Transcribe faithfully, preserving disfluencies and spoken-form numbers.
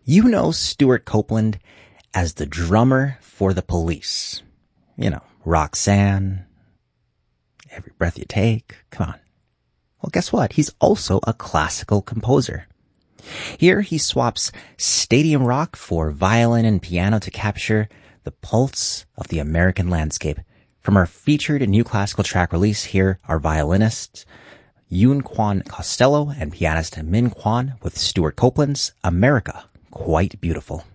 You know Stewart Copeland as the drummer for The Police. You know, Roxanne, Every Breath You Take. Come on. Well, guess what? He's also a classical composer. Here he swaps stadium rock for violin and piano to capture the pulse of the American landscape. From our featured new classical track release, here are violinists Yun Kwan Costello and pianist Min Kwan with Stewart Copeland's America Quite Beautiful.